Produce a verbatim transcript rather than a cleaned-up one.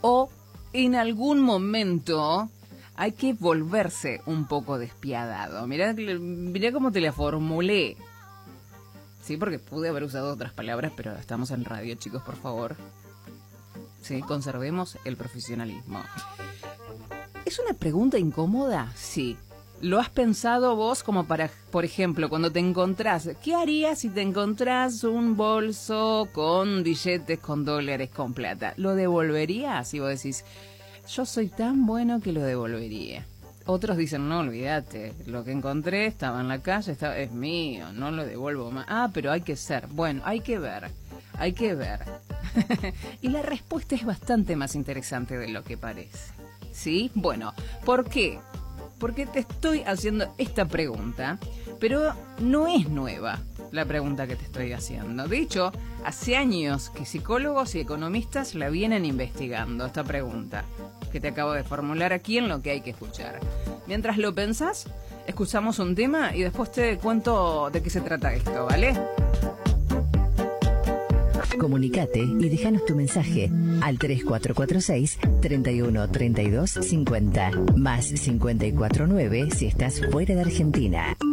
o en algún momento hay que volverse un poco despiadado. Mirá, mirá cómo te la formulé. Sí, porque pude haber usado otras palabras, pero estamos en radio, chicos, por favor. Sí, conservemos el profesionalismo. ¿Es una pregunta incómoda? Sí. ¿Lo has pensado vos como para, por ejemplo, cuando te encontrás? ¿Qué harías si te encontrás un bolso con billetes, con dólares, con plata? ¿Lo devolverías? Y vos decís, yo soy tan bueno que lo devolvería. Otros dicen, no, olvídate, lo que encontré estaba en la calle, estaba, es mío, no lo devuelvo más. Ah, pero hay que ser. Bueno, hay que ver, hay que ver. Y la respuesta es bastante más interesante de lo que parece. ¿Sí? Bueno, ¿por qué? Porque te estoy haciendo esta pregunta, pero no es nueva la pregunta que te estoy haciendo. De hecho, hace años que psicólogos y economistas la vienen investigando, esta pregunta que te acabo de formular aquí en Lo que hay que escuchar. Mientras lo pensás, escuchamos un tema y después te cuento de qué se trata esto, ¿vale? Comunicate y déjanos tu mensaje al tres cuatro cuatro seis, treinta y uno, treinta y dos, cincuenta, más cincuenta y cuatro nueve si estás fuera de Argentina.